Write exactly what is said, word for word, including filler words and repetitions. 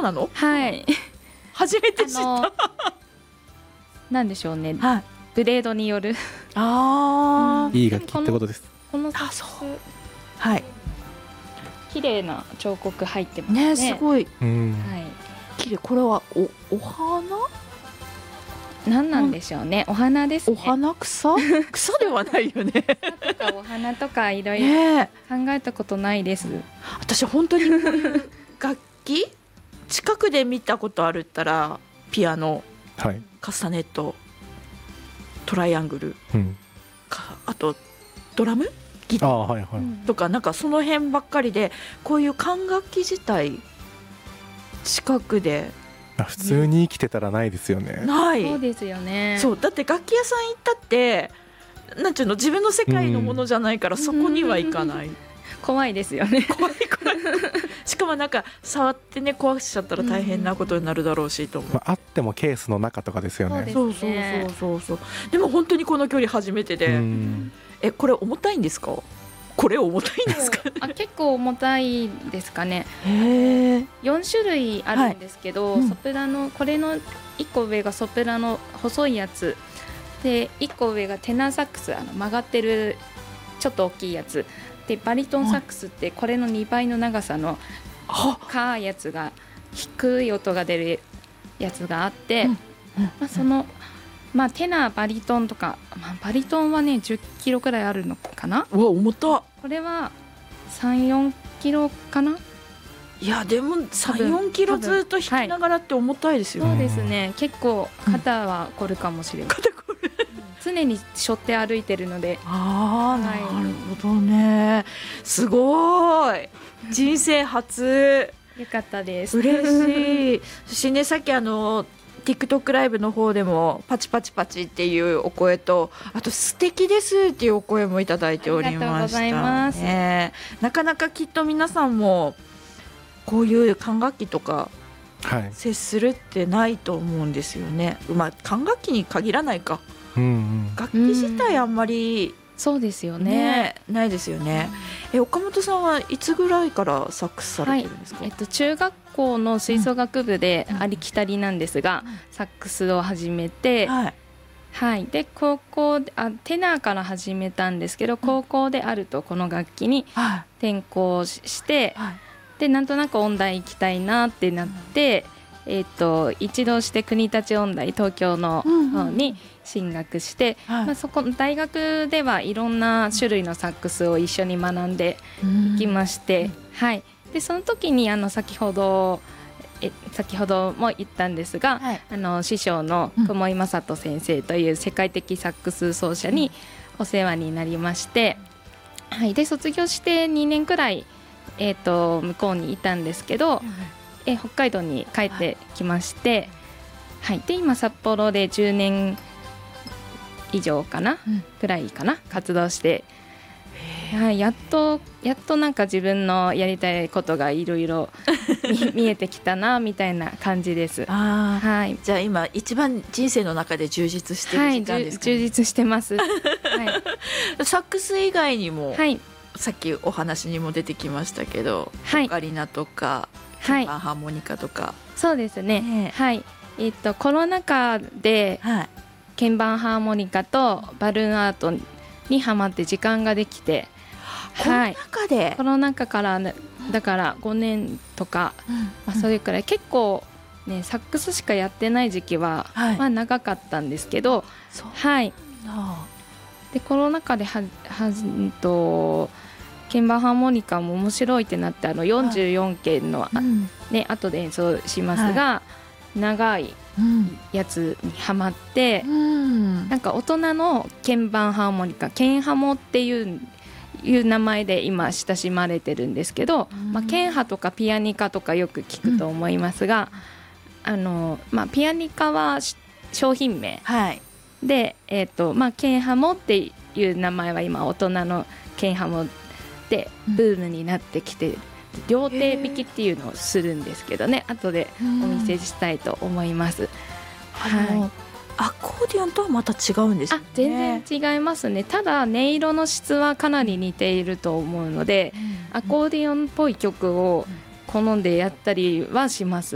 なの？ はい初めて知った。 なんでしょうね、 はい、 ブレードによるあー、 いい楽器ってことです。 このサックス、 はい、 綺麗な彫刻入ってますね。 ね、すごい、 うん、 はい、 綺麗。これはおお花？ 何なんでしょうね。お花ですね。 お花草草ではないよね。 草とかお花とかいろいろね、 考えたことないです。 私本当にこういう楽器近くで見たことあるったらピアノ、 はい、 カスタネット、トライアングル、 うん、 かあとドラムギター、 あ、はいはい、 とかなんかその辺ばっかりで、こういう管楽器自体近くで普通に生きてたらないですよね。 ない。 そうですよね。 そうだって楽器屋さん行ったってなんていうの、自分の世界のものじゃないから、そこには行かない。 怖いですよね。 怖い怖い。しかもなんか触ってね壊しちゃったら大変なことになるだろうしと思う。 まあ、あってもケースの中とかですよね。 そうそうそうそうそう。でも本当にこの距離初めてで、えこれ重たいんですか？これ重たいんですかね？ あ、結構重たいですかね。 へえ。 よん種類あるんですけど、 はい、うん、 ソプラノ、これのいっこ上がソプラノ細いやつで、いっこ上がテナーサックス、あの曲がってるちょっと大きいやつで、バリトンサックスってこれのにばいの長さのかやつが低い音が出るやつがあって、うんうん、まあ、そのまあ、テナーバリトンとか、まあ、バリトンはねじゅっキロくらいあるのかな。 うわ重た。 これはさん、よんキロかな。 いやでもさん、よんキロずっと弾きながらって重たいですよね。 はい、そうですね、結構肩は凝るかもしれない、 肩凝る。 常に背負って歩いてるので。 ああ、はい、なるほどね。すごい人生初。 よかったです。 嬉しい。そしてね、さっきあのTikTok ライブの方でもパチパチパチっていうお声と、あと素敵ですっていうお声もいただいておりました。 ありがとうございます、 ね、なかなかきっと皆さんもこういう管楽器とか接するってないと思うんですよね。まあ管楽器に限らないか、うんうん、楽器自体あんまり、うん、 そうですよ ね, ねないですよね。え岡本さんはいつぐらいからサックスされてるんですか？ はい、えっと、中学校の吹奏楽部でありきたりなんですが、うん、サックスを始めて、はいはい、で高校あテナーから始めたんですけど、高校であるとこの楽器に転校して、はい、でなんとなく音大行きたいなってなって、うん、えっと、一度して国立音大東京の方に進学して、うんうん、まあ、そこ大学ではいろんな種類のサックスを一緒に学んでいきまして、うん、はい、でその時にあの先ほどえ先ほども言ったんですが、はい、あの師匠の雲井正人先生という世界的サックス奏者にお世話になりまして、はい、で卒業してにねんくらい、えー、と向こうにいたんですけど、え北海道に帰ってきまして、はい、で今札幌でじゅうねん以上かな、うん、くらいかな活動して、はい、やっとやっとなんか自分のやりたいことがいろいろ見えてきたなみたいな感じです。 あ、はい、じゃあ今一番人生の中で充実してる時間ですかね？ はい、充実してます、はい、 サックス以外にも、 はい、 さっきお話にも出てきましたけど、 はい、 オカリナとか、はい、ハーモニカとか。 そうですね、ね、はい、えー、とコロナ禍で、はい、鍵盤ハーモニカとバルーンアートにハマって時間ができて、 コロナ禍で、はい、 コロナ禍から、ね、だからごねんとか、うんうん、まあ、それくらい結構、ね、サックスしかやってない時期は、はい、まあ、長かったんですけど、はい、でコロナ禍でははと鍵盤ハーモニカも面白いってなって、あのよんじゅうよんけんの、はい、ね、後で演奏しますが、はい、長いやつにハマって、うん、なんか大人の鍵盤ハーモニカ、鍵ハモっていういう名前で今親しまれてるんですけど、まあ、鍵ハとかピアニカとかよく聞くと思いますが、うん、あのまあ、ピアニカは商品名、はい、で、えーとまあ、鍵ハモっていう名前は今大人の鍵ハモでブームになってきて、うん、両手弾きっていうのをするんですけどね、後でお見せしたいと思います、うん、はい、 アコーディオンとはまた違うんですね。 あ、全然違いますね。ただ音色の質はかなり似ていると思うので、うん、アコーディオンっぽい曲を好んでやったりはします。